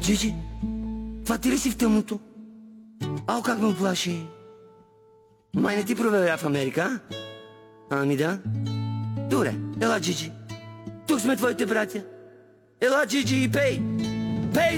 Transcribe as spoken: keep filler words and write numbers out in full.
Джиджи, това ти ли си в тъмното? Ау, как ме оплаши. Май не ти проверя в Америка, а? Ами да. Добре, ела, Джиджи. Тук сме твоите братя. Ела, Джиджи, и пей!